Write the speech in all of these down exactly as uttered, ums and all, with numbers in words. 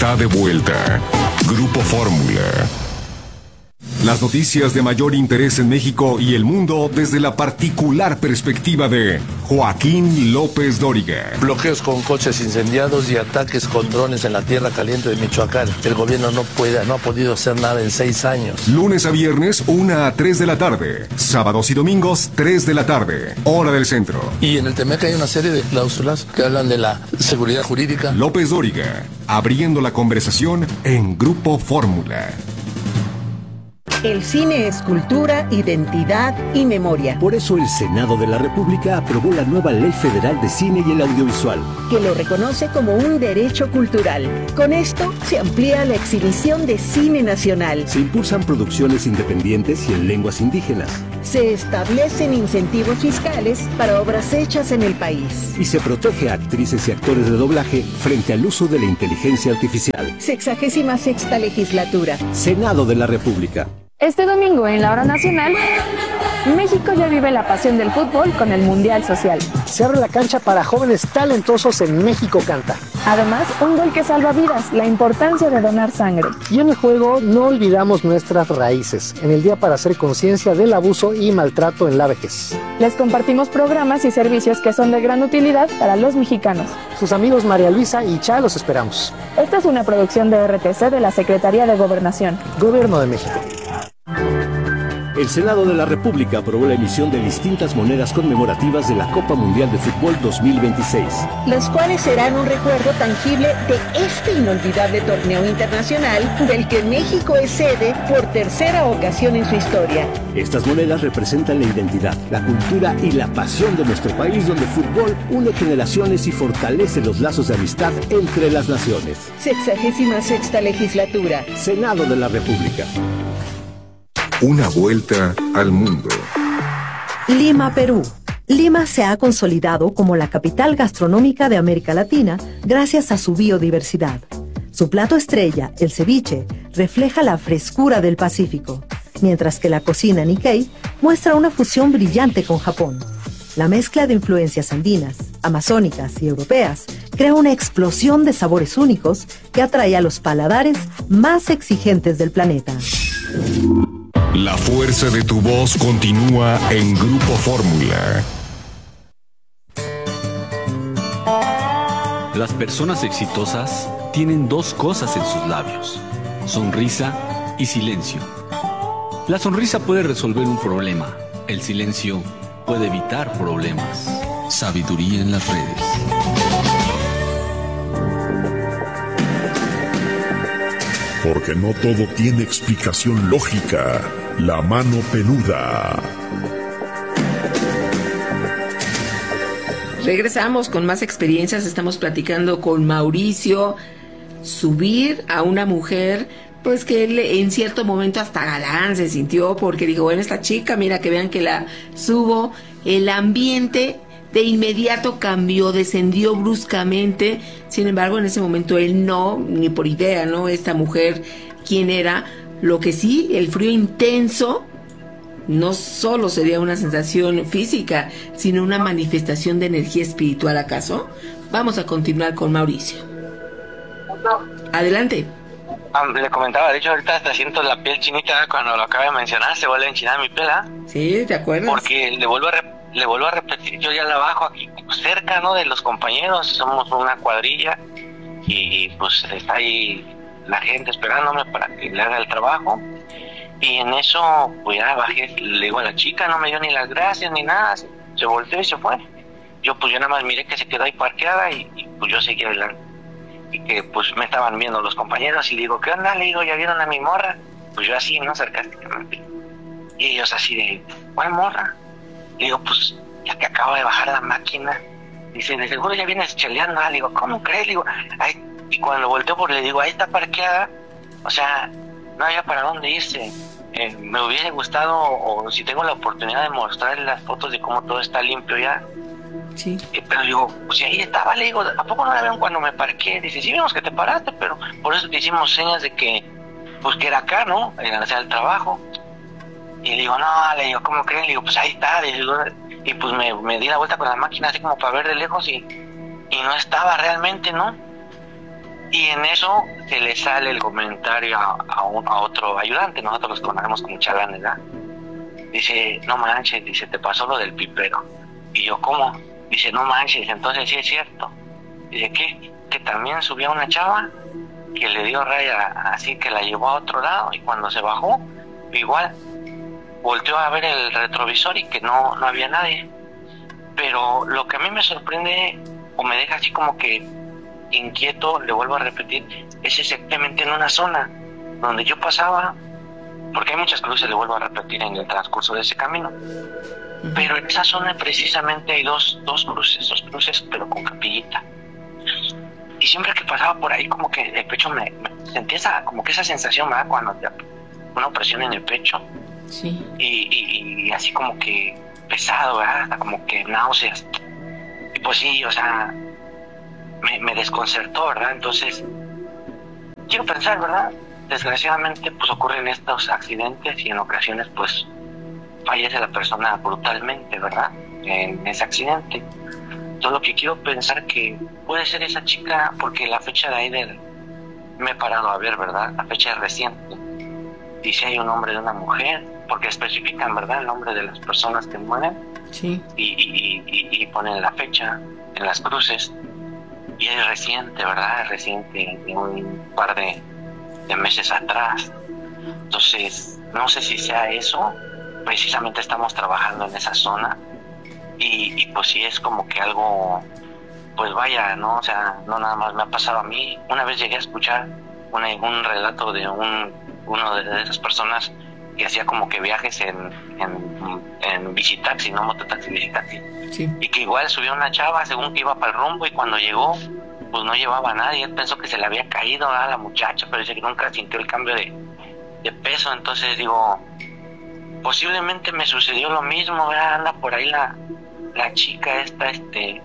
está de vuelta. Grupo Fórmula. Las noticias de mayor interés en México y el mundo desde la particular perspectiva de Joaquín López Dóriga. Bloqueos con coches incendiados y ataques con drones en la tierra caliente de Michoacán. El gobierno no puede, no ha podido hacer nada en seis años. Lunes a viernes, una a tres de la tarde. Sábados y domingos, tres de la tarde. Hora del centro. Y en el T M E C hay una serie de cláusulas que hablan de la seguridad jurídica. López Dóriga, abriendo la conversación en Grupo Fórmula. El cine es cultura, identidad y memoria. Por eso el Senado de la República aprobó la nueva Ley Federal de Cine y el Audiovisual, que lo reconoce como un derecho cultural. Con esto se amplía la exhibición de cine nacional. Se impulsan producciones independientes y en lenguas indígenas. Se establecen incentivos fiscales para obras hechas en el país. Y se protege a actrices y actores de doblaje frente al uso de la inteligencia artificial. Sexagésima sexta legislatura. Senado de la República. Este domingo en la hora nacional, México ya vive la pasión del fútbol con el Mundial Social. Se abre la cancha para jóvenes talentosos en México Canta. Además, un gol que salva vidas, la importancia de donar sangre. Y en el juego no olvidamos nuestras raíces, en el día para hacer conciencia del abuso y maltrato en la vejez. Les compartimos programas y servicios que son de gran utilidad para los mexicanos. Sus amigos María Luisa y Cha los esperamos. Esta es una producción de R T C de la Secretaría de Gobernación. Gobierno de México. El Senado de la República aprobó la emisión de distintas monedas conmemorativas de la Copa Mundial de Fútbol dos mil veintiséis. Las cuales serán un recuerdo tangible de este inolvidable torneo internacional del que México es sede por tercera ocasión en su historia. Estas monedas representan la identidad, la cultura y la pasión de nuestro país, donde el fútbol une generaciones y fortalece los lazos de amistad entre las naciones. Sexagésima sexta legislatura. Senado de la República. Una vuelta al mundo. Lima, Perú. Lima se ha consolidado como la capital gastronómica de América Latina gracias a su biodiversidad. Su plato estrella, el ceviche, refleja la frescura del Pacífico, mientras que la cocina Nikkei muestra una fusión brillante con Japón. La mezcla de influencias andinas, amazónicas y europeas crea una explosión de sabores únicos que atrae a los paladares más exigentes del planeta. La fuerza de tu voz continúa en Grupo Fórmula. Las personas exitosas tienen dos cosas en sus labios: sonrisa y silencio. La sonrisa puede resolver un problema, el silencio puede evitar problemas. Sabiduría en las redes. Porque no todo tiene explicación lógica. La mano peluda. Regresamos con más experiencias. Estamos platicando con Mauricio. Subir a una mujer, pues que él en cierto momento hasta galán se sintió, porque dijo, bueno, esta chica, mira, que vean que la subo. El ambiente de inmediato cambió, descendió bruscamente. Sin embargo, en ese momento él no, ni por idea, ¿no? Esta mujer, ¿quién era? Lo que sí, el frío intenso no solo sería una sensación física, sino una manifestación de energía espiritual, ¿acaso? Vamos a continuar con Mauricio. Adelante. Ah, le comentaba, de hecho ahorita hasta siento la piel chinita cuando lo acaba de mencionar, se vuelve a enchinar mi piel, ¿ah? Sí, ¿te acuerdas? Porque le vuelvo a, re- le vuelvo a repetir, yo ya la bajo aquí cerca, ¿no? De los compañeros, somos una cuadrilla y pues está ahí la gente esperándome para que le haga el trabajo, y en eso pues ya bajé, le digo a la chica, no me dio ni las gracias ni nada, se volteó y se fue. Yo pues yo nada más miré que se quedó ahí parqueada y, y pues yo seguí adelante, y que pues me estaban viendo los compañeros y le digo, ¿qué onda? Le digo, ¿ya vieron a mi morra? Pues yo así, ¿no? Sarcásticamente, y ellos así de, ¿cuál morra? Le digo, pues la que acaba de bajar la máquina. Dice, de seguro ya vienes cheleando. Le digo, ¿cómo crees? Le digo, ay. Y cuando volteo, pues le digo, ahí está parqueada. O sea, no había para dónde irse. Eh, me hubiese gustado, o si tengo la oportunidad de mostrarle las fotos de cómo todo está limpio ya. Sí. Eh, pero digo, pues ahí estaba, le digo, ¿a poco no la vieron cuando me parqué? Dice, sí, vimos que te paraste, pero por eso te hicimos señas de que, pues que era acá, ¿no? En hacer el trabajo. Y le digo, no, le digo, ¿cómo creen? Le digo, pues ahí está. Le digo, y pues me, me di la vuelta con la máquina así como para ver de lejos y, y no estaba realmente, ¿no? Y en eso se le sale el comentario a, a, un, a otro ayudante, nosotros los conocemos como chalanes, ¿verdad? Dice, no manches, dice, te pasó lo del pipero. Y yo, ¿cómo? Dice, no manches, entonces sí es cierto. Dice, ¿qué? Que también subió una chava que le dio raya, así que la llevó a otro lado, y cuando se bajó, igual, volteó a ver el retrovisor y que no, no había nadie. Pero lo que a mí me sorprende, o me deja así como que inquieto, le vuelvo a repetir, es exactamente en una zona donde yo pasaba, porque hay muchas cruces, le vuelvo a repetir, en el transcurso de ese camino, pero en esa zona precisamente hay dos, dos cruces, dos cruces, pero con capillita, y siempre que pasaba por ahí como que el pecho me, me sentía esa, como que esa sensación, ¿verdad? Cuando te, una opresión en el pecho, sí. y, y, y así como que pesado, ¿verdad? Hasta como que náuseas, y pues sí, o sea, Me, me desconcertó, ¿verdad? Entonces, quiero pensar, ¿verdad? Desgraciadamente, pues ocurren estos accidentes y en ocasiones, pues, fallece la persona brutalmente, ¿verdad? En ese accidente. Todo lo que quiero pensar que puede ser esa chica, porque la fecha de ahí del... me he parado a ver, ¿verdad? La fecha es reciente. Dice hay un nombre de una mujer, porque especifican, ¿verdad? El nombre de las personas que mueren. Sí. Y, y, y, y ponen la fecha en las cruces. Y es reciente, ¿verdad? Es reciente, de un par de, de meses atrás. Entonces, no sé si sea eso. Precisamente estamos trabajando en esa zona. Y, y pues sí es como que algo, pues vaya, ¿no? O sea, no nada más me ha pasado a mí. Una vez llegué a escuchar una, un relato de un uno de esas personas que hacía como que viajes en, en, en bicitaxi, no mototaxi, bicitaxi. Sí. Y que igual subió una chava según que iba para el rumbo, y cuando llegó, pues no llevaba a nadie. Él pensó que se le había caído a la muchacha, pero dice que nunca sintió el cambio de, de peso. Entonces digo, posiblemente me sucedió lo mismo, ¿verdad? Anda por ahí la, la chica esta, este,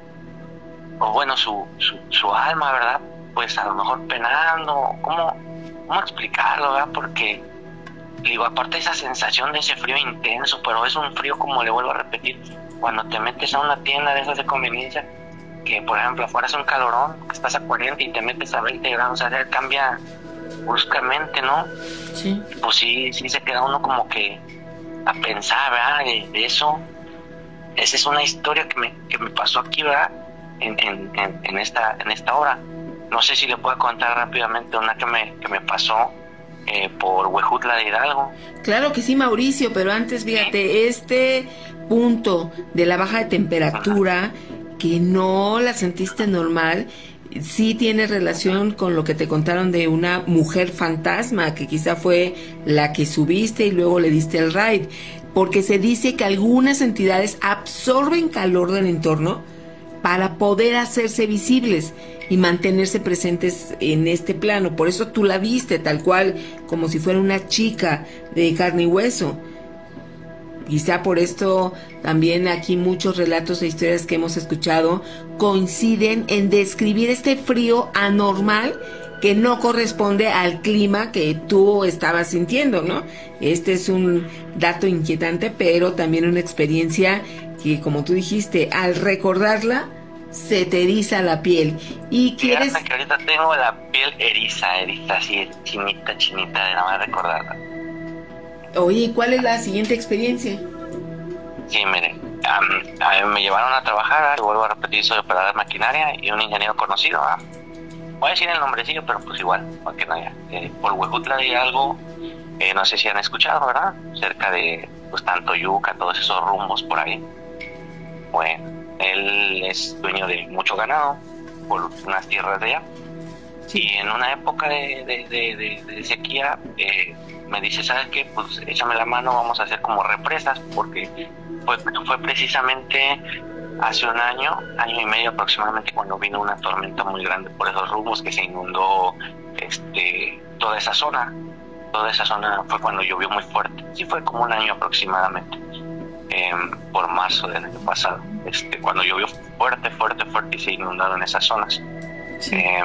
o bueno, su, su, su alma, ¿verdad? Pues a lo mejor penando, ¿cómo, cómo explicarlo, verdad? Porque digo, aparte de esa sensación de ese frío intenso, pero es un frío, como le vuelvo a repetir, cuando te metes a una tienda de esas de conveniencia, que por ejemplo afuera es un calorón, estás a cuarenta y te metes a veinte grados, o sea, cambia bruscamente, ¿no? Sí. Pues sí, sí se queda uno como que a pensar, ¿verdad? De, de eso. Esa es una historia que me, que me pasó aquí, ¿verdad? En, en, en, en esta en esta hora. No sé si le puedo contar rápidamente una que me, que me pasó eh, por Huejutla de Hidalgo. Claro que sí, Mauricio, pero antes, fíjate, este punto de la baja de temperatura, ajá, que no la sentiste normal, sí tiene relación con lo que te contaron de una mujer fantasma, que quizá fue la que subiste y luego le diste el ride, porque se dice que algunas entidades absorben calor del entorno para poder hacerse visibles y mantenerse presentes en este plano. Por eso tú la viste tal cual, como si fuera una chica de carne y hueso. Quizá por esto también aquí muchos relatos e historias que hemos escuchado coinciden en describir este frío anormal que no corresponde al clima que tú estabas sintiendo, ¿no? Este es un dato inquietante, pero también una experiencia que, como tú dijiste, al recordarla se te eriza la piel. Y quieres... Fíjate que ahorita tengo la piel eriza, eriza, así, chinita, chinita, de nada más recordarla. Oye, ¿y cuál es la siguiente experiencia? Sí, mire, um, a mí me llevaron a trabajar, y vuelvo a repetir, soy operador de maquinaria y un ingeniero conocido, ¿ah? Voy a decir el nombrecillo, pero pues igual, porque no ya. Eh, por Huejutla de Hidalgo, eh, no sé si han escuchado, ¿verdad? Cerca de, pues, tanto Yuca, todos esos rumbos por ahí. Bueno, él es dueño de mucho ganado por unas tierras de allá. Sí. Y en una época de, de, de, de, de sequía, eh, me dice, ¿sabes qué? Pues échame la mano, vamos a hacer como represas, porque fue, fue precisamente hace un año, año y medio aproximadamente, cuando vino una tormenta muy grande por esos rumbos, que se inundó este toda esa zona. Toda esa zona fue cuando llovió muy fuerte. Sí, fue como un año aproximadamente, eh, por marzo del año pasado, este, cuando llovió fuerte, fuerte, fuerte y se inundaron esas zonas. Sí. Eh,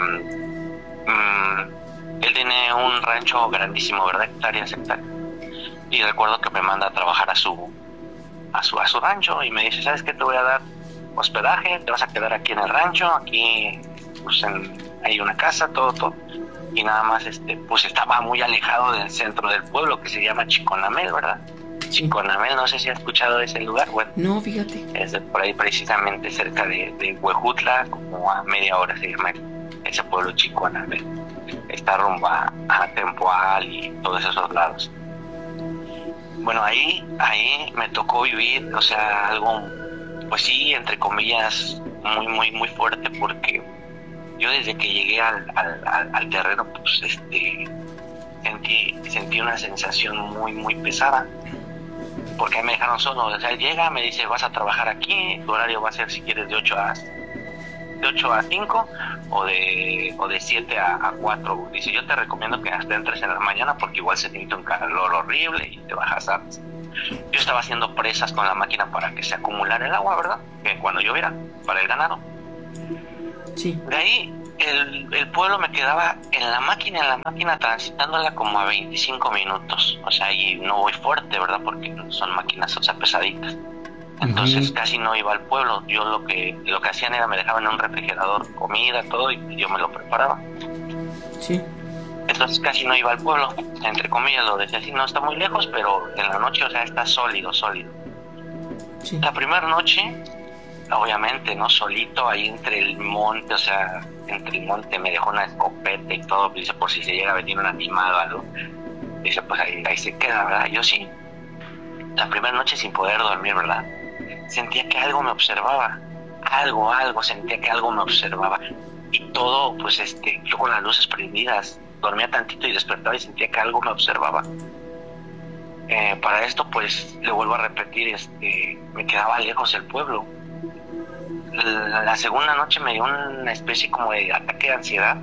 mm, él tiene un rancho grandísimo, ¿verdad? Hectáreas, hectáreas. Y recuerdo que me manda a trabajar a su, a su, a su rancho y me dice, ¿sabes qué? Te voy a dar hospedaje, te vas a quedar aquí en el rancho, aquí pues en, hay una casa, todo, todo. Y nada más, este, pues estaba muy alejado del centro del pueblo, que se llama Chiconamel, ¿verdad? Chiconamel, no sé si has escuchado de ese lugar. Bueno, no, fíjate. Es de por ahí precisamente cerca de, de Huejutla, como a media hora se llama ese pueblo Chiconamel. Está rumbo a, a Tempoal y todos esos lados. Bueno, ahí, ahí me tocó vivir, o sea, algo, pues sí, entre comillas, muy, muy, muy fuerte, porque yo desde que llegué al, al, al, al terreno, pues, este, sentí, sentí una sensación muy, muy pesada, porque ahí me dejaron solo. O sea, llega, me dice, vas a trabajar aquí, tu horario va a ser, si quieres, de ocho a cinco o de o de siete a cuatro. Dice, yo te recomiendo que hasta entres en la mañana porque igual se siente un calor horrible y te bajas antes. Yo estaba haciendo presas con la máquina para que se acumulara el agua, ¿verdad? Que cuando lloviera, para el ganado. Sí. De ahí el, el pueblo me quedaba en la máquina, en la máquina transitándola como a veinticinco minutos. O sea, y no voy fuerte, ¿verdad? Porque son máquinas, o sea, pesaditas. Entonces uh-huh. casi no iba al pueblo. Yo lo que lo que hacían era me dejaban en un refrigerador comida, todo, y yo me lo preparaba. Sí. Entonces casi no iba al pueblo, entre comillas lo decía así, no está muy lejos, pero en la noche, o sea, está sólido, sólido. Sí. La primera noche, obviamente, ¿no? Solito ahí entre el monte, o sea, entre el monte me dejó una escopeta y todo, dice, por si se llega a venir un animal o algo. Dice, pues ahí, ahí se queda, ¿verdad? Yo sí. La primera noche sin poder dormir, ¿verdad? Sentía que algo me observaba, algo, algo, sentía que algo me observaba. Y todo, pues, este, yo con las luces prendidas, dormía tantito y despertaba y sentía que algo me observaba. Eh, para esto, pues, le vuelvo a repetir, este, me quedaba lejos del pueblo. La, la segunda noche me dio una especie como de ataque de ansiedad,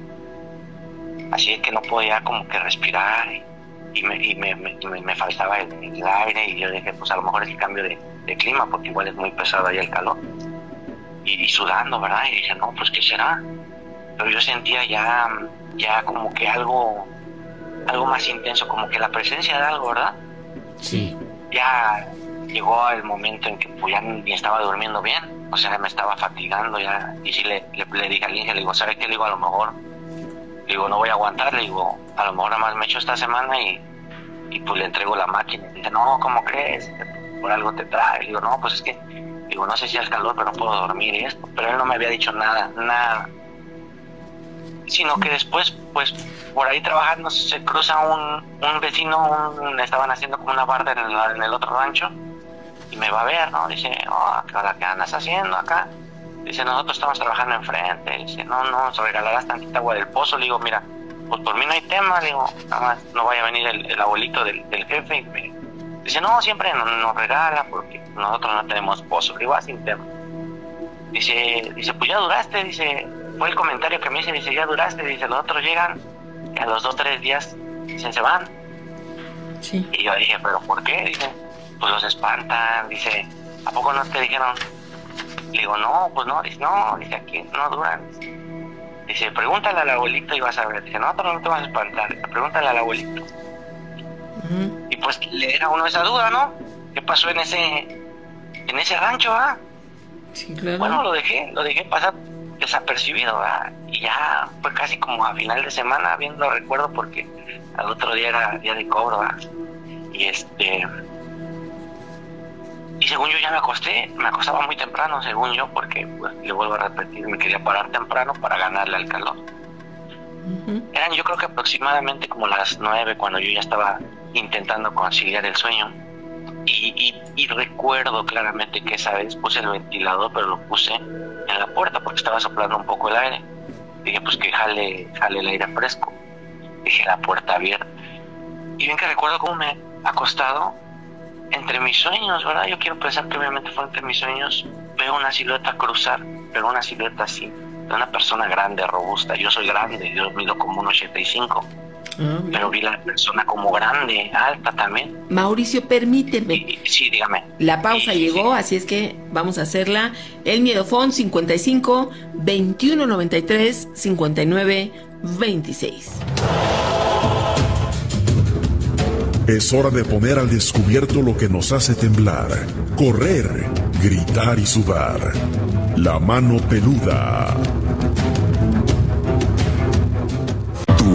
así que no podía como que respirar y, y, me, y me, me, me faltaba el, el aire, y yo dije, pues a lo mejor es el cambio de, de clima, porque igual es muy pesado ahí el calor, y, y sudando, ¿verdad? Y dije, no, pues ¿qué será? Pero yo sentía ya, ya como que algo, algo más intenso, como que la presencia de algo, ¿verdad? Sí. Ya llegó el momento en que pues ya ni estaba durmiendo bien, o sea, me estaba fatigando ya, y sí le, le, le dije al Inge, le digo, ¿sabe qué? Le digo, a lo mejor, le digo, no voy a aguantar, le digo, a lo mejor nada más me echo esta semana y, y pues le entrego la máquina. Y dice, no, ¿cómo crees? Por algo te trae. Le digo, no, pues es que, digo, no sé si es calor, pero no puedo dormir y esto. Pero él no me había dicho nada, nada. Sino que después, pues, por ahí trabajando, se cruza un, un vecino, un, estaban haciendo como una barda en, la, en el otro rancho, y me va a ver, ¿no? Dice, oh, ¿qué andas haciendo acá? Dice, nosotros estamos trabajando enfrente. Dice, no, no, nos regalarás tantita agua del pozo. Le digo, mira, pues por mí no hay tema. Le digo, nada más no vaya a venir el, el abuelito del, del jefe. Y me dice, no, siempre nos, nos regala porque nosotros no tenemos pozo. Le digo, ah, sin tema. Dice, dice, pues ya duraste. Dice, fue el comentario que me hice. Dice, ya duraste. Dice, los otros llegan y a los dos, tres días dicen, se van. Sí. Y yo dije, ¿pero por qué? Dice, pues los espantan. Dice, ¿a poco no te dijeron? Le digo, no, pues no. Dice, no, dice, aquí no duran. Dice, pregúntale al abuelito y vas a ver. Dice, no, no te vas a espantar. Dice, pregúntale al abuelito. Uh-huh. Y pues le era uno esa duda, ¿no? ¿Qué pasó en ese en ese rancho, ah? Sí, claro. Bueno, lo dejé, lo dejé pasar desapercibido, ¿verdad? Y ya fue casi como a final de semana, bien lo recuerdo, porque al otro día era día de cobro, ¿verdad? Y este... Y según yo ya me acosté, me acostaba muy temprano, según yo, porque, pues, le vuelvo a repetir, me quería parar temprano para ganarle al calor. Uh-huh. Eran yo creo que aproximadamente como las nueve cuando yo ya estaba intentando conciliar el sueño. Y, y, y recuerdo claramente que esa vez puse el ventilador, pero lo puse en la puerta porque estaba soplando un poco el aire. Dije, pues que jale, jale el aire fresco. Dejé la puerta abierta. Y bien que recuerdo cómo me he acostado entre mis sueños, ¿verdad? Yo quiero pensar que obviamente fue entre mis sueños. Veo una silueta cruzar, pero una silueta así, de una persona grande, robusta. Yo soy grande, yo mido como un ochenta y cinco. Uh-huh. Pero vi la persona como grande, alta también. Mauricio, permíteme. Y, sí, dígame. La pausa sí, llegó, sí. Así es que vamos a hacerla. El Miedofón cincuenta y cinco, veintiuno noventa y tres, cincuenta y nueve, veintiséis. Es hora de poner al descubierto lo que nos hace temblar, correr, gritar y sudar. La mano peluda.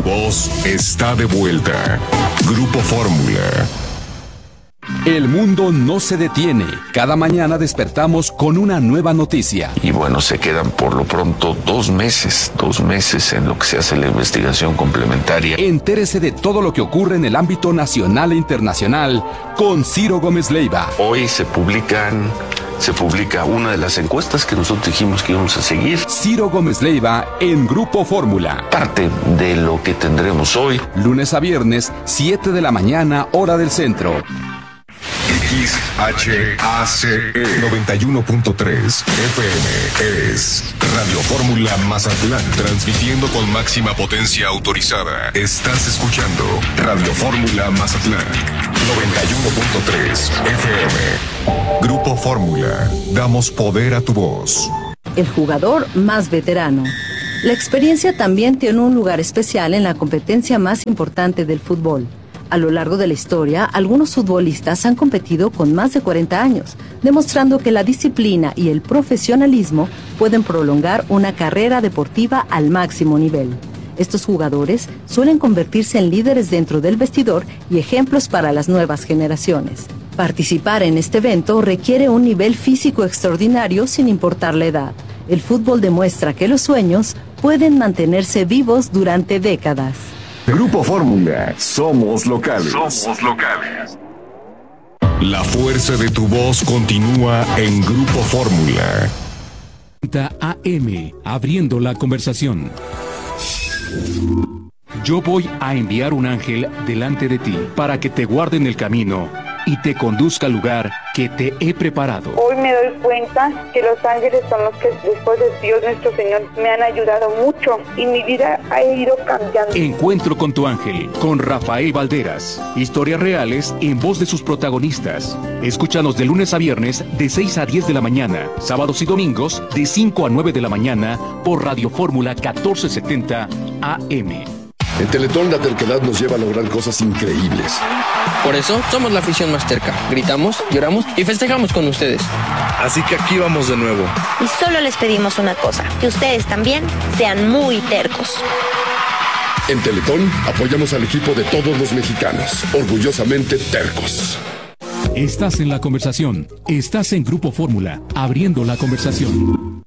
voz está de vuelta. Grupo Fórmula. El mundo no se detiene. Cada mañana despertamos con una nueva noticia. Y bueno, se quedan por lo pronto dos meses, dos meses en lo que se hace la investigación complementaria. Entérese de todo lo que ocurre en el ámbito nacional e internacional con Ciro Gómez Leiva. Hoy se publican... Se publica una de las encuestas que nosotros dijimos que íbamos a seguir. Ciro Gómez Leiva en Grupo Fórmula. Parte de lo que tendremos hoy. Lunes a viernes, siete de la mañana, hora del centro. X H A C E noventa y uno punto tres F M es Radio Fórmula Mazatlán, transmitiendo con máxima potencia autorizada. Estás escuchando Radio Fórmula Mazatlán noventa y uno punto tres F M. Grupo Fórmula, damos poder a tu voz. El jugador más veterano. La experiencia también tiene un lugar especial en la competencia más importante del fútbol. A lo largo de la historia, algunos futbolistas han competido con más de cuarenta años, demostrando que la disciplina y el profesionalismo pueden prolongar una carrera deportiva al máximo nivel. Estos jugadores suelen convertirse en líderes dentro del vestidor y ejemplos para las nuevas generaciones. Participar en este evento requiere un nivel físico extraordinario sin importar la edad. El fútbol demuestra que los sueños pueden mantenerse vivos durante décadas. Grupo Fórmula, somos locales. Somos locales. La fuerza de tu voz continúa en Grupo Fórmula. A M, abriendo la conversación. Yo voy a enviar un ángel delante de ti para que te guarde en el camino y te conduzca al lugar que te he preparado. Hoy me doy cuenta que los ángeles son los que después de Dios nuestro Señor me han ayudado mucho y mi vida ha ido cambiando. Encuentro con tu ángel, con Rafael Valderas. Historias reales en voz de sus protagonistas. Escúchanos de lunes a viernes de seis a diez de la mañana, sábados y domingos de cinco a nueve de la mañana por Radio Fórmula catorce setenta A M. En Teletón la terquedad nos lleva a lograr cosas increíbles. Por eso somos la afición más terca. Gritamos, lloramos y festejamos con ustedes. Así que aquí vamos de nuevo. Y solo les pedimos una cosa, que ustedes también sean muy tercos. En Teletón apoyamos al equipo de todos los mexicanos, orgullosamente tercos. Estás en la conversación. Estás en Grupo Fórmula, abriendo la conversación.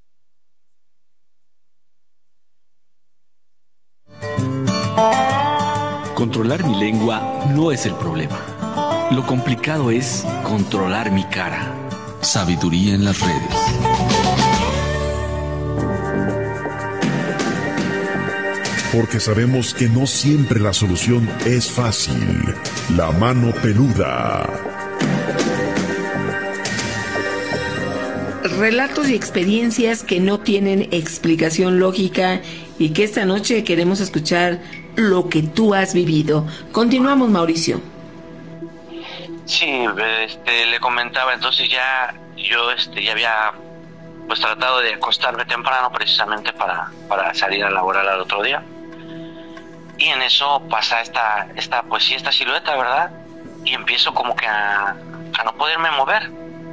Controlar mi lengua no es el problema. Lo complicado es controlar mi cara. Sabiduría en las redes. Porque sabemos que no siempre la solución es fácil. La mano peluda. Relatos y experiencias que no tienen explicación lógica y que esta noche queremos escuchar lo que tú has vivido. Continuamos, Mauricio. Sí, este, le comentaba, entonces ya yo este, ya había pues tratado de acostarme temprano precisamente para, para salir a laborar al otro día. Y en eso pasa esta, esta, pues sí, esta silueta, ¿verdad? Y empiezo como que a, a no poderme mover.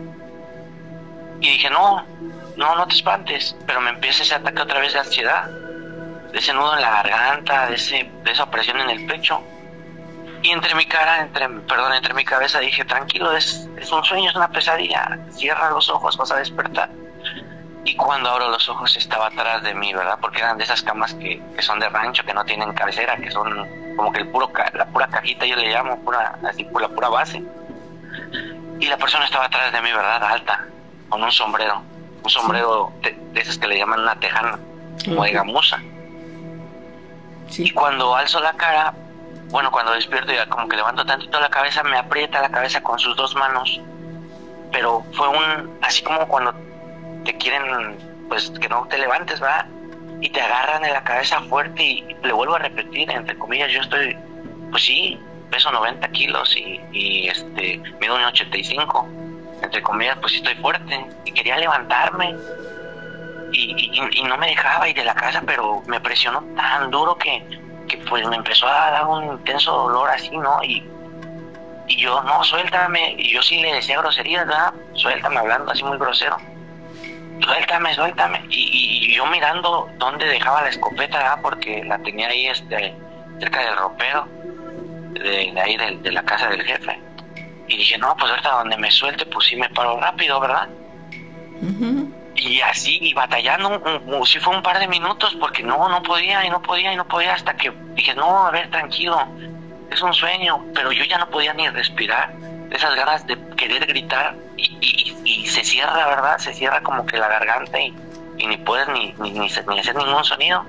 Y dije, no, no, no te espantes, pero me empieza ese ataque otra vez de ansiedad, de ese nudo en la garganta, de, ese, de esa opresión en el pecho. Y entre mi cara, entre, perdón, entre mi cabeza dije, tranquilo, es, es un sueño, es una pesadilla, cierra los ojos, vas a despertar. Y cuando abro los ojos estaba atrás de mí, ¿verdad? Porque eran de esas camas que, que son de rancho, que no tienen cabecera, que son como que el puro la pura cajita, yo le llamo, pura, así por la pura base. Y la persona estaba atrás de mí, ¿verdad? Alta, con un sombrero, un sombrero de, de esos que le llaman una tejana, como de gamuza. Sí. Y cuando alzo la cara, bueno, cuando despierto ya como que levanto tantito la cabeza, me aprieta la cabeza con sus dos manos, pero fue un, así como cuando te quieren, pues que no te levantes, ¿verdad? Y te agarran en la cabeza fuerte y, y le vuelvo a repetir, entre comillas, yo estoy, pues sí, peso noventa kilos y, y este, mido un ochenta y cinco, entre comillas, pues sí estoy fuerte y quería levantarme. Y, y, y no me dejaba ir de la casa, pero me presionó tan duro que, que pues me empezó a dar un intenso dolor así, ¿no? Y, y yo, no, suéltame. Y yo sí le decía groserías, ¿verdad? Suéltame, hablando así muy grosero. Suéltame, suéltame. Y, y y yo mirando dónde dejaba la escopeta, ¿verdad? Porque la tenía ahí este cerca del ropero de, de ahí de, de la casa del jefe, y dije, no, pues ahorita donde me suelte pues sí me paro rápido, ¿verdad? Uh-huh. Y así, y batallando, un, un, sí fue un par de minutos, porque no, no podía, y no podía, y no podía, hasta que dije, no, a ver, tranquilo, es un sueño, pero yo ya no podía ni respirar, esas ganas de querer gritar, y, y, y se cierra, ¿verdad? Se cierra como que la garganta, y, y ni puedes ni, ni, ni, ni hacer ningún sonido,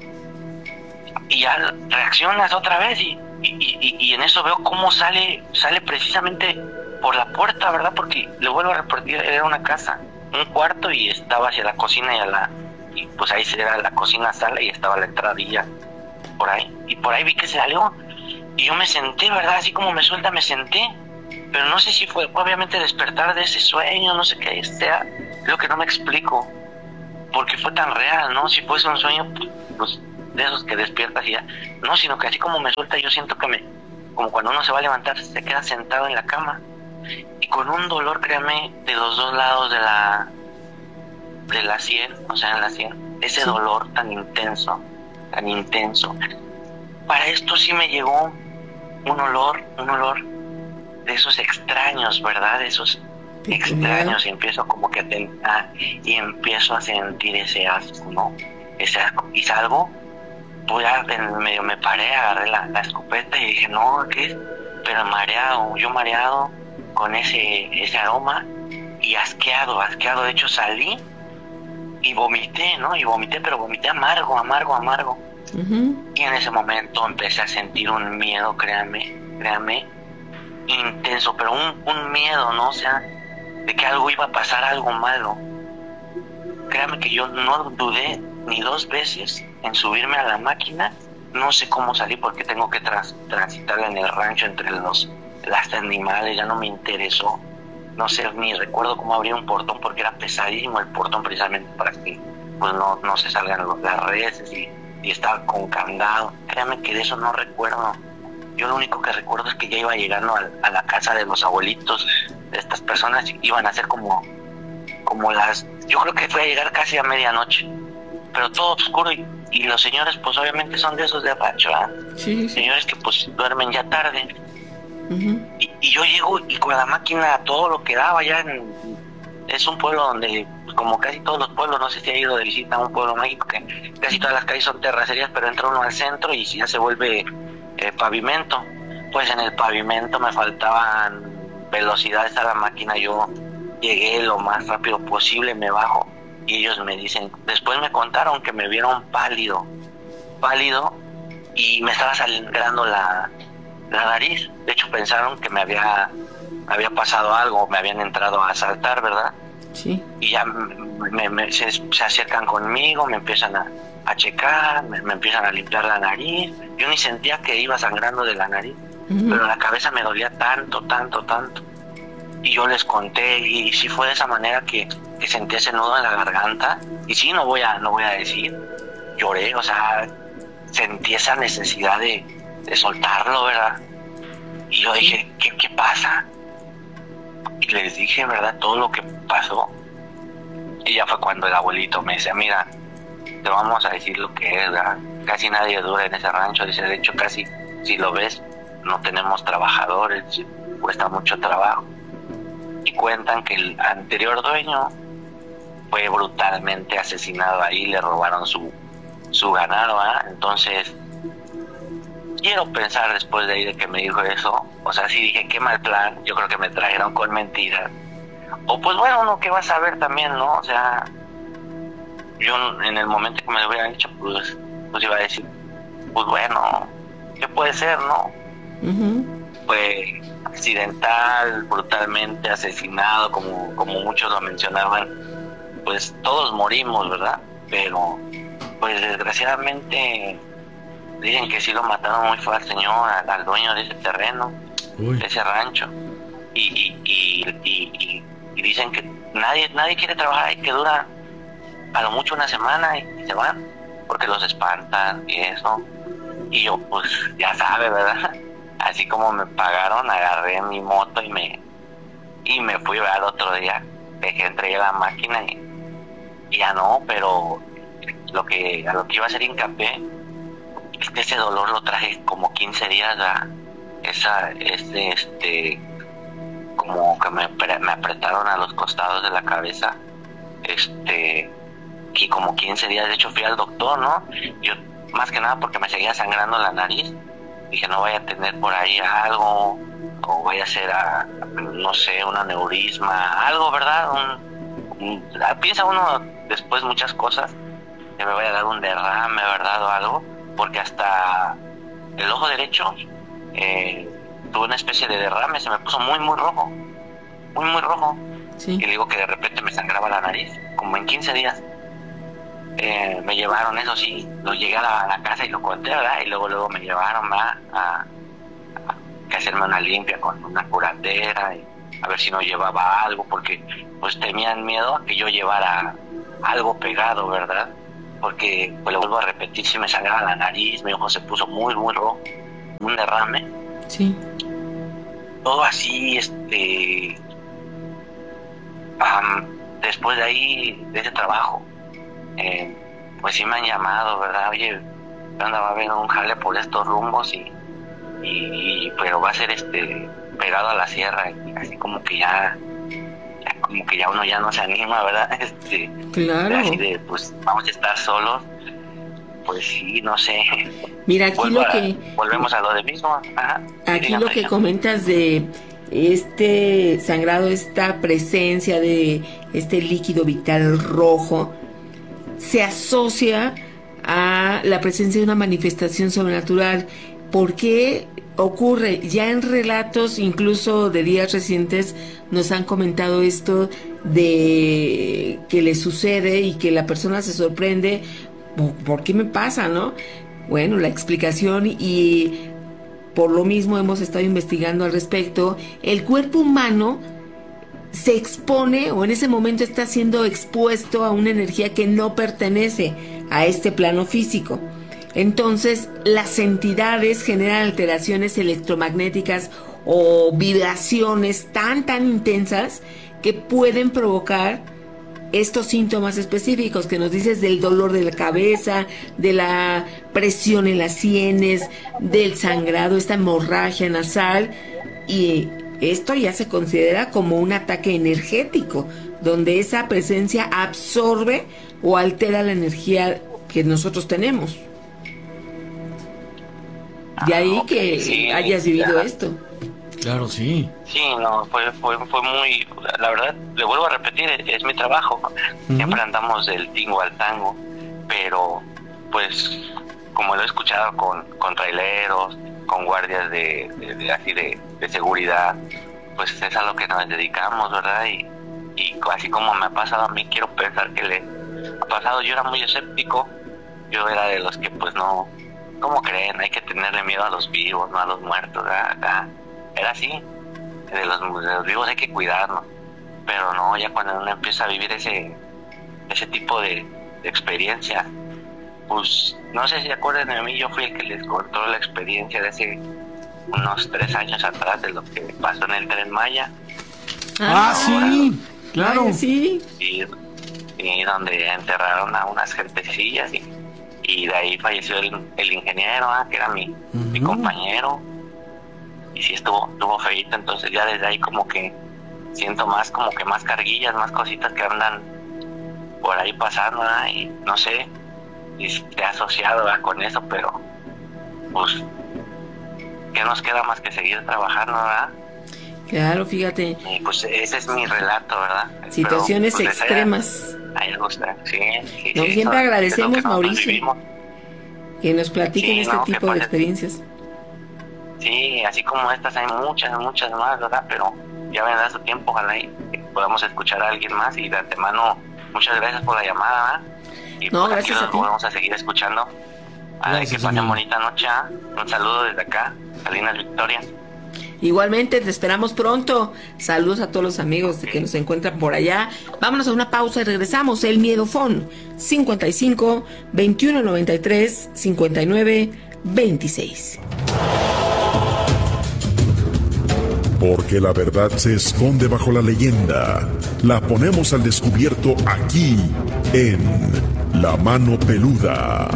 y ya reaccionas otra vez, y, y, y, y en eso veo cómo sale, sale precisamente por la puerta, ¿verdad? Porque le vuelvo a repetir, era una casa, un cuarto, y estaba hacia la cocina y a la y pues ahí era la cocina sala y estaba la entradilla por ahí, y por ahí vi que salió y yo me senté, ¿verdad? Así como me suelta, me senté, pero no sé si fue obviamente despertar de ese sueño, no sé qué sea, creo que no me explico porque fue tan real, ¿no? Si fuese un sueño pues de esos que despiertas y ya, no, sino que así como me suelta yo siento que me, como cuando uno se va a levantar se queda sentado en la cama y con un dolor, créame, de los dos lados de la de la sien, o sea, en la sien, ese sí. Dolor tan intenso, tan intenso. Para esto sí me llegó un olor, un olor de esos extraños, ¿verdad? De esos extraños, y empiezo como que a tentar, y empiezo a sentir ese asco, ¿no? Ese asco, y salgo, pues ya en medio me paré, agarré la, la escopeta y dije, no, ¿qué es? Pero mareado, yo mareado, con ese ese aroma y asqueado, asqueado, de hecho salí y vomité, ¿no? Y vomité, pero vomité amargo, amargo, amargo. Uh-huh. Y en ese momento empecé a sentir un miedo, créanme, créanme, intenso, pero un, un miedo, ¿no? O sea, de que algo iba a pasar, algo malo. Créanme que yo no dudé ni dos veces en subirme a la máquina, no sé cómo salí porque tengo que trans, transitar en el rancho entre los las animales, ya no me interesó, no sé, ni recuerdo cómo abrir un portón porque era pesadísimo el portón precisamente para que pues no, no se salgan los, las reses y, y estaba con candado, créanme que de eso no recuerdo, yo lo único que recuerdo es que ya iba llegando a, a la casa de los abuelitos de estas personas, iban a ser como como las, yo creo que fue a llegar casi a medianoche, pero todo oscuro y, y los señores pues obviamente son de esos de rancho, ¿eh? Sí, sí. Señores que pues duermen ya tarde. Uh-huh. Y, y yo llego y con la máquina todo lo que daba ya en, es un pueblo donde como casi todos los pueblos, no sé si ha ido de visita a un pueblo mágico que casi todas las calles son terracerías, pero entra uno al centro y ya se vuelve eh, pavimento, pues en el pavimento me faltaban velocidades a la máquina, yo llegué lo más rápido posible, me bajo y ellos me dicen, después me contaron que me vieron pálido pálido y me estaba sangrando la la nariz, de hecho pensaron que me había había pasado algo, me habían entrado a asaltar, ¿verdad? Sí. Y ya me, me, se, se acercan conmigo, me empiezan a, a checar, me, me empiezan a limpiar la nariz, yo ni sentía que iba sangrando de la nariz, uh-huh. Pero la cabeza me dolía tanto, tanto, tanto, y yo les conté, y, y sí fue de esa manera que, que sentí ese nudo en la garganta, y sí, no voy a, no voy a decir, lloré, o sea, sentí esa necesidad de de soltarlo, ¿verdad? Y yo dije, ¿qué, qué pasa? Y les dije, ¿verdad? Todo lo que pasó. Y ya fue cuando el abuelito me dice, mira, te vamos a decir lo que es, ¿verdad? Casi nadie dura en ese rancho. Dice, de hecho, casi, si lo ves, no tenemos trabajadores, cuesta mucho trabajo. Y cuentan que el anterior dueño fue brutalmente asesinado ahí, le robaron su, su ganado, ¿verdad? Entonces, quiero pensar después de ahí de que me dijo eso, o sea, sí dije, qué mal plan, yo creo que me trajeron con mentiras, o pues bueno, uno que va a saber también, ¿no? O sea, yo en el momento que me lo hubieran dicho, pues, pues iba a decir, pues bueno, ¿qué puede ser, no? Uh-huh. Fue accidental, brutalmente asesinado, como, como muchos lo mencionaban, pues todos morimos, ¿verdad? Pero, pues desgraciadamente dicen que sí lo mataron muy fue al señor, al, al dueño de ese terreno, Uy. de ese rancho. Y, y, y, y, y, y dicen que nadie nadie quiere trabajar ahí, que dura a lo mucho una semana y, y se van, porque los espantan y eso. Y yo, pues, ya sabe, ¿verdad? Así como me pagaron, agarré mi moto y me y me fui al otro día. Dejé, entregué la máquina y, y ya no, pero lo que a lo que iba a hacer hincapié es que ese dolor lo traje como quince días, ¿verdad? Esa, ese, este, como que me, me apretaron a los costados de la cabeza, este, y como quince días. De hecho fui al doctor, ¿no? Yo, más que nada porque me seguía sangrando la nariz, dije no vaya a tener por ahí algo, o vaya a ser, a, no sé, un aneurisma, algo, ¿verdad? Un, un, piensa uno después muchas cosas, que me vaya a dar un derrame, ¿verdad? O algo, porque hasta el ojo derecho eh, tuve una especie de derrame, se me puso muy, muy rojo, muy, muy rojo. Sí. Y le digo que de repente me sangraba la nariz, como en quince días. Eh, me llevaron, eso sí, lo llegué a la, a la casa y lo conté, ¿verdad? Y luego luego me llevaron a, a, a hacerme una limpia con una curandera, y a ver si no llevaba algo, porque pues tenían miedo a que yo llevara algo pegado, ¿verdad? Porque, pues lo vuelvo a repetir, si me sangraba la nariz, mi ojo se puso muy, muy rojo, un derrame. Sí. Todo así, este... Um, después de ahí, de ese trabajo, eh, pues sí me han llamado, ¿verdad? Oye, andaba viendo un jale por estos rumbos y, y pero va a ser este pegado a la sierra, y así como que ya, ya como que ya uno ya no se anima, ¿verdad? Este, claro. Así de, pues vamos a estar solos, pues sí, no sé. Mira, aquí Vuelvo lo a, que volvemos a lo de mismo. Ajá. Aquí Dígame, lo que comentas de este sangrado, esta presencia de este líquido vital rojo, se asocia a la presencia de una manifestación sobrenatural. ¿Por qué ocurre? Ya en relatos, incluso de días recientes, nos han comentado esto de que le sucede y que la persona se sorprende. ¿Por qué me pasa, no? Bueno, la explicación, y por lo mismo hemos estado investigando al respecto. El cuerpo humano se expone, o en ese momento está siendo expuesto a una energía que no pertenece a este plano físico. Entonces, las entidades generan alteraciones electromagnéticas o vibraciones tan, tan intensas que pueden provocar estos síntomas específicos que nos dices, del dolor de la cabeza, de la presión en las sienes, del sangrado, esta hemorragia nasal, y esto ya se considera como un ataque energético, donde esa presencia absorbe o altera la energía que nosotros tenemos. De ahí ah, okay, que sí, hayas vivido ya. esto. Claro, sí. Sí, no, fue, fue, fue muy, la verdad, le vuelvo a repetir, es, es mi trabajo. Uh-huh. Siempre andamos del tingo al tango, pero pues como lo he escuchado con, con traileros, con guardias de, de, de así de, de seguridad, pues es a lo que nos dedicamos, ¿verdad? Y, y así como me ha pasado a mí, quiero pensar que le ha pasado. Yo era muy escéptico, yo era de los que pues no, ¿cómo creen? Hay que tenerle miedo a los vivos, no a los muertos, ¿verdad? Era así, de los, de los vivos hay que cuidarnos, pero no, ya cuando uno empieza a vivir ese ese tipo de, de experiencia, pues no sé si se acuerdan de mí, yo fui el que les contó la experiencia de hace unos tres años atrás de lo que pasó en el Tren Maya. Ah, sí, claro. Ay, sí. Y, y donde enterraron a unas gentecillas y, y de ahí falleció el, el ingeniero, ¿eh? que era mi, uh-huh. mi compañero. Y sí estuvo, estuvo feíto, entonces ya desde ahí como que siento más, como que más carguillas, más cositas que andan por ahí pasando, ¿verdad? Y no sé si se ha asociado, ¿verdad? con eso, pero pues ¿qué nos queda más que seguir trabajando, verdad? Claro, fíjate. Y pues ese es mi relato, ¿verdad? Situaciones pero, pues, extremas. Ahí me gusta, sí. sí no, sí, siempre eso, agradecemos, que Mauricio, que nos platiquen sí, este no, tipo de experiencias. Sí, así como estas hay muchas, muchas más, ¿verdad? Pero ya vendrá su tiempo, ojalá y podamos escuchar a alguien más. Y de antemano, muchas gracias por la llamada, ¿verdad? Y no, pues gracias aquí a nos ti. Vamos a seguir escuchando. Ay, que pasen bonita noche, ¿eh? Un saludo desde acá, Salinas Victoria. Igualmente, te esperamos pronto. Saludos a todos los amigos okay. que nos encuentran por allá. Vámonos a una pausa y regresamos. El Miedofón, cincuenta y cinco, veintiuno noventa y tres, cincuenta y nueve, veintiséis. Porque la verdad se esconde bajo la leyenda. La ponemos al descubierto aquí en La mano peluda.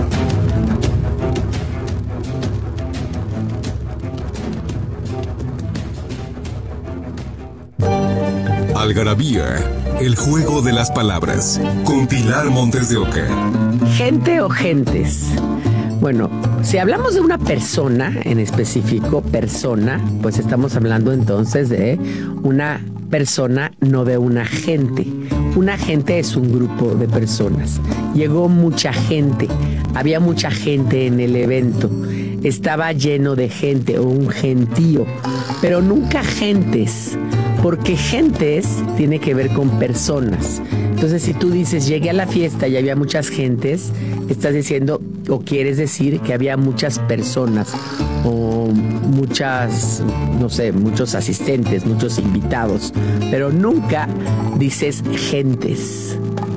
Algarabía, el juego de las palabras, con Pilar Montes de Oca. Gente o gentes. Bueno, si hablamos de una persona en específico, persona, pues estamos hablando entonces de una persona, no de una gente. Una gente es un grupo de personas. Llegó mucha gente, había mucha gente en el evento. Estaba lleno de gente o un gentío, pero nunca gentes. Porque gentes tiene que ver con personas. Entonces, si tú dices, llegué a la fiesta y había muchas gentes, estás diciendo o quieres decir que había muchas personas o muchas, no sé, muchos asistentes, muchos invitados, pero nunca dices gentes.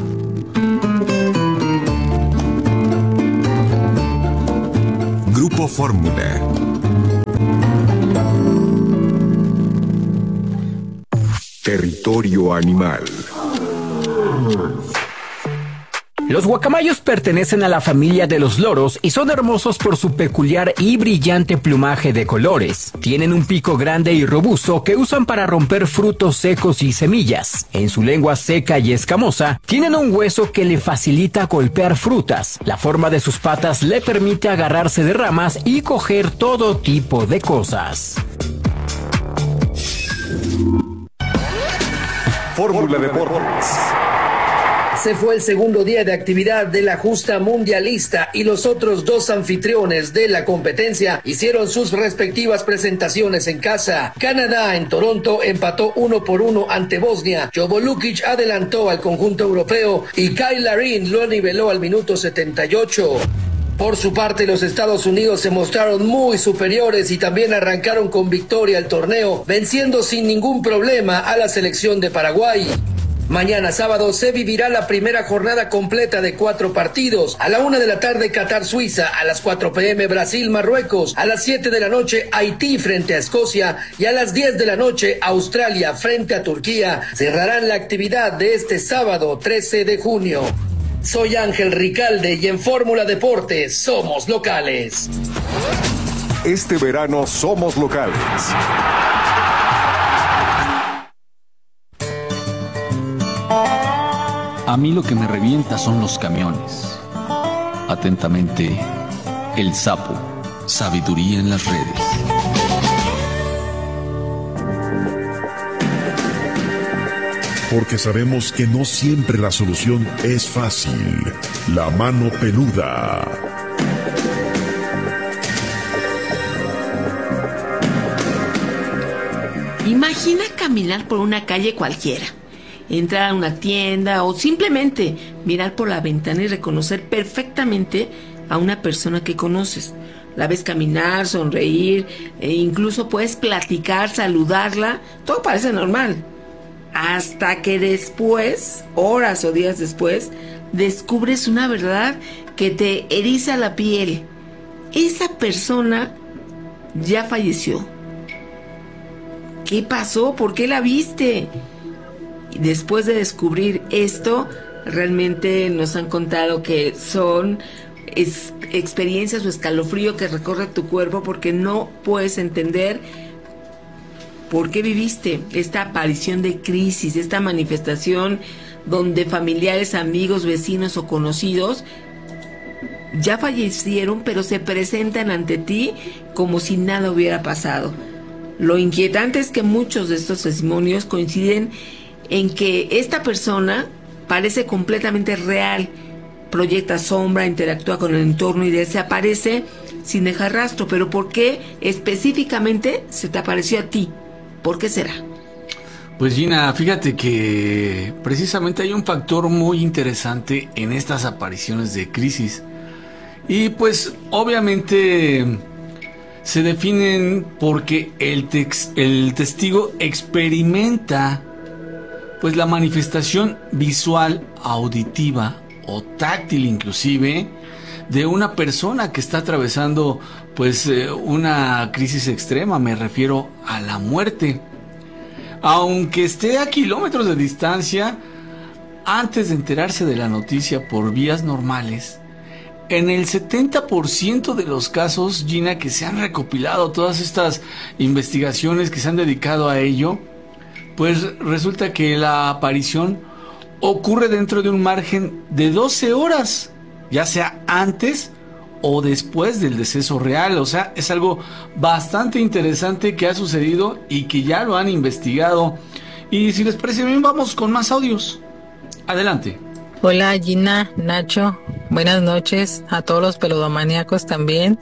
Grupo Fórmula. Territorio animal. Los guacamayos pertenecen a la familia de los loros y son hermosos por su peculiar y brillante plumaje de colores. Tienen un pico grande y robusto que usan para romper frutos secos y semillas. En su lengua seca y escamosa, tienen un hueso que le facilita golpear frutas. La forma de sus patas le permite agarrarse de ramas y coger todo tipo de cosas. Fórmula Deportes. Se fue el segundo día de actividad de la justa mundialista y los otros dos anfitriones de la competencia hicieron sus respectivas presentaciones en casa. Canadá en Toronto empató uno por uno ante Bosnia. Jovo Lukic adelantó al conjunto europeo y Kyle Larin lo niveló al minuto setenta y ocho. Por su parte, los Estados Unidos se mostraron muy superiores y también arrancaron con victoria el torneo, venciendo sin ningún problema a la selección de Paraguay. Mañana sábado se vivirá la primera jornada completa de cuatro partidos. A la una de la tarde Qatar-Suiza, a las cuatro pm Brasil-Marruecos, a las siete de la noche Haití frente a Escocia y a las diez de la noche Australia frente a Turquía. Cerrarán la actividad de este sábado trece de junio. Soy Ángel Ricalde y en Fórmula Deportes somos locales. Este verano somos locales. A mí lo que me revienta son los camiones. Atentamente, el sapo. Sabiduría en las redes. Porque sabemos que no siempre la solución es fácil. La mano peluda. Imagina caminar por una calle cualquiera, entrar a una tienda o simplemente mirar por la ventana y reconocer perfectamente a una persona que conoces. La ves caminar, sonreír, e incluso puedes platicar, saludarla, todo parece normal. Hasta que después, horas o días después, descubres una verdad que te eriza la piel. Esa persona ya falleció. ¿Qué pasó? ¿Por qué la viste? Y después de descubrir esto, realmente nos han contado que son es, experiencias o escalofrío que recorre tu cuerpo porque no puedes entender por qué viviste esta aparición de crisis, esta manifestación donde familiares, amigos, vecinos o conocidos ya fallecieron, pero se presentan ante ti como si nada hubiera pasado. Lo inquietante es que muchos de estos testimonios coinciden en que esta persona parece completamente real, proyecta sombra, interactúa con el entorno y desaparece sin dejar rastro. Pero ¿por qué específicamente se te apareció a ti? ¿Por qué será? Pues Gina, fíjate que precisamente hay un factor muy interesante en estas apariciones de crisis. Y pues obviamente se definen porque el, tex, el testigo experimenta pues la manifestación visual, auditiva o táctil inclusive de una persona que está atravesando pues eh, una crisis extrema. Me refiero a la muerte. Aunque esté a kilómetros de distancia, antes de enterarse de la noticia por vías normales, en el setenta por ciento de los casos, Gina, que se han recopilado, todas estas investigaciones que se han dedicado a ello, pues resulta que la aparición ocurre dentro de un margen de doce horas, ya sea antes o después del deceso real. O sea, es algo bastante interesante que ha sucedido y que ya lo han investigado. Y si les parece bien, vamos con más audios. Adelante. Hola Gina, Nacho, buenas noches a todos los peludomaníacos también.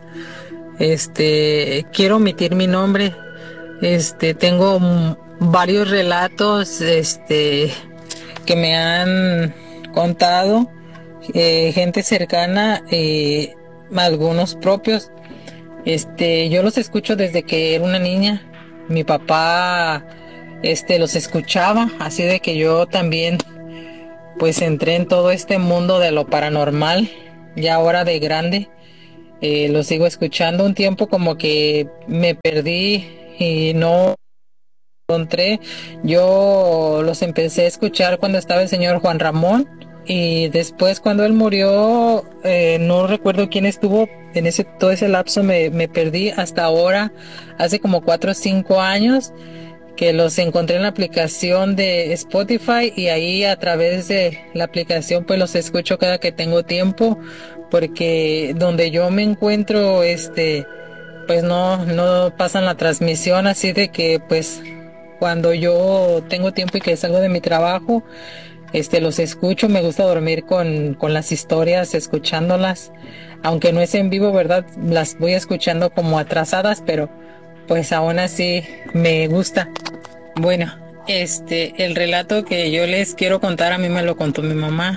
Este, quiero omitir mi nombre. Este, tengo m- varios relatos, este, que me han contado, eh, gente cercana, eh, algunos propios. Este, yo los escucho desde que era una niña. Mi papá, este, los escuchaba, así de que yo también pues entré en todo este mundo de lo paranormal, ya ahora de grande. Eh, lo sigo escuchando. Un tiempo como que me perdí y no encontré. Yo los empecé a escuchar cuando estaba el señor Juan Ramón, y después cuando él murió, eh, no recuerdo quién estuvo en ese todo ese lapso. Me, me perdí hasta ahora, hace como cuatro o cinco años que los encontré en la aplicación de Spotify, y ahí a través de la aplicación pues los escucho cada que tengo tiempo, porque donde yo me encuentro este pues no no pasan la transmisión, así de que pues cuando yo tengo tiempo y que salgo de mi trabajo, este los escucho. Me gusta dormir con, con las historias, escuchándolas, aunque no es en vivo, ¿verdad? Las voy escuchando como atrasadas, pero pues aún así me gusta. Bueno, este, el relato que yo les quiero contar, a mí me lo contó mi mamá.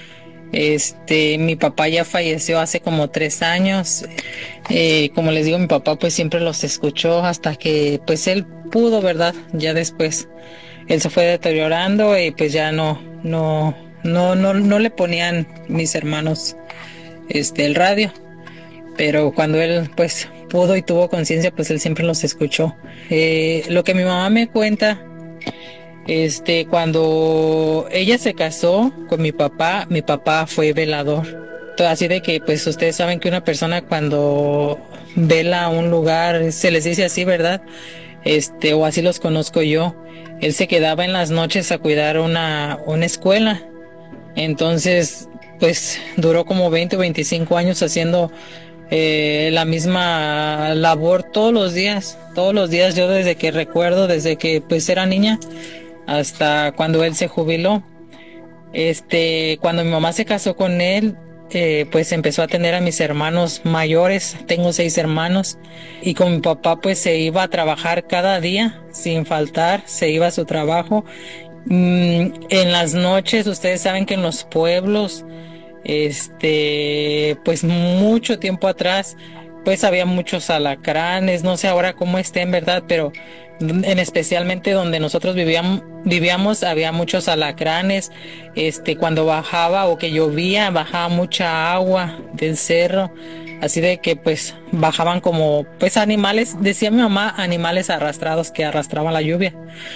Este, mi papá ya falleció hace como tres años. Eh, como les digo, mi papá pues siempre los escuchó hasta que pues él pudo, ¿verdad? Ya después él se fue deteriorando y pues ya no, no, no, no, no le ponían mis hermanos este el radio. Pero cuando él pues pudo y tuvo conciencia, pues él siempre los escuchó. Eh, lo que mi mamá me cuenta, este, cuando ella se casó con mi papá, mi papá fue velador. Así de que pues ustedes saben que una persona cuando vela un lugar, se les dice así, ¿verdad? Este, o así los conozco yo. Él se quedaba en las noches a cuidar una, una escuela. Entonces, pues duró como veinte o veinticinco años haciendo Eh, la misma labor todos los días, todos los días. Yo desde que recuerdo, desde que pues era niña hasta cuando él se jubiló. Este, cuando mi mamá se casó con él, eh, pues empezó a tener a mis hermanos mayores. Tengo seis hermanos, y con mi papá pues se iba a trabajar cada día sin faltar, se iba a su trabajo. Mm, en las noches, ustedes saben que en los pueblos, este, pues mucho tiempo atrás, pues había muchos alacranes, no sé ahora cómo estén, ¿verdad? Pero en especialmente donde nosotros vivíamos, vivíamos había muchos alacranes. Este, cuando bajaba o que llovía, bajaba mucha agua del cerro, así de que pues bajaban como pues animales, decía mi mamá, animales arrastrados que arrastraban la lluvia.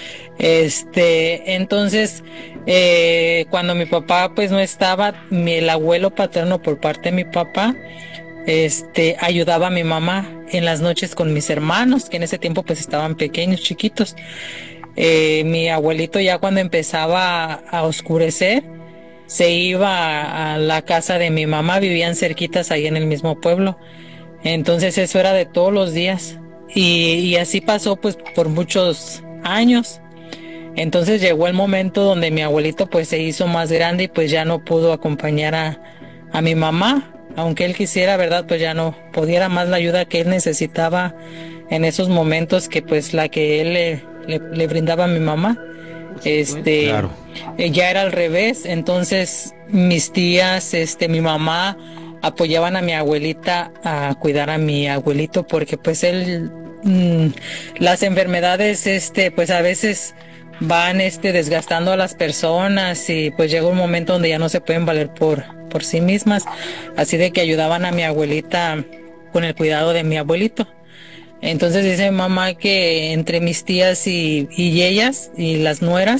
Este, entonces, eh, cuando mi papá pues no estaba, mi, el abuelo paterno por parte de mi papá, este, ayudaba a mi mamá en las noches con mis hermanos, que en ese tiempo pues estaban pequeños, chiquitos. Eh, mi abuelito ya cuando empezaba a, a oscurecer, se iba a, a la casa de mi mamá, vivían cerquitas ahí en el mismo pueblo. Entonces eso era de todos los días, y, y así pasó pues por muchos años. Entonces llegó el momento donde mi abuelito pues se hizo más grande y pues ya no pudo acompañar a, a mi mamá, aunque él quisiera, ¿verdad? Pues ya no podía más la ayuda que él necesitaba en esos momentos, que pues la que él le, le, le brindaba a mi mamá. Este, claro. Ya era al revés. Entonces mis tías, este, mi mamá apoyaban a mi abuelita a cuidar a mi abuelito, porque pues él, mmm, las enfermedades, este, pues a veces van este desgastando a las personas, y pues llega un momento donde ya no se pueden valer por, por sí mismas, así de que ayudaban a mi abuelita con el cuidado de mi abuelito. Entonces dice mi mamá que entre mis tías y, y ellas y las nueras,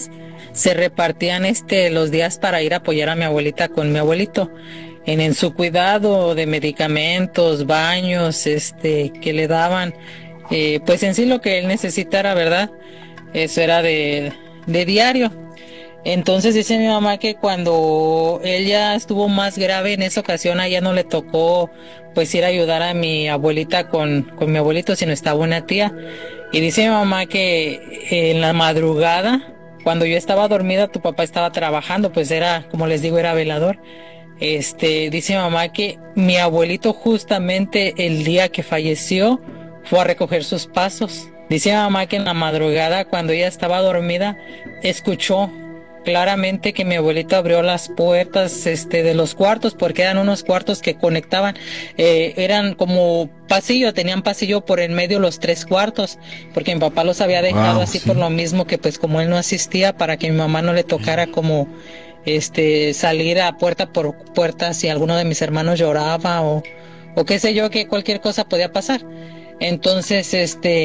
se repartían este los días para ir a apoyar a mi abuelita con mi abuelito en, en su cuidado de medicamentos, baños, este, que le daban, eh, pues en sí lo que él necesitara, ¿verdad? Eso era de, de diario. Entonces dice mi mamá que cuando él ya estuvo más grave en esa ocasión, a ella no le tocó pues ir a ayudar a mi abuelita con, con mi abuelito, sino estaba una tía. Y dice mi mamá que en la madrugada, cuando yo estaba dormida, tu papá estaba trabajando, pues era, como les digo, era velador. Este, dice mi mamá que mi abuelito justamente el día que falleció fue a recoger sus pasos. Dice mi mamá que en la madrugada, cuando ella estaba dormida, escuchó claramente que mi abuelito abrió las puertas este de los cuartos, porque eran unos cuartos que conectaban, eh, eran como pasillo, tenían pasillo por en medio los tres cuartos, porque mi papá los había dejado wow, así sí. Por lo mismo que pues como él no asistía, para que mi mamá no le tocara como este salir a puerta por puerta si alguno de mis hermanos lloraba o, o qué sé yo, que cualquier cosa podía pasar. Entonces este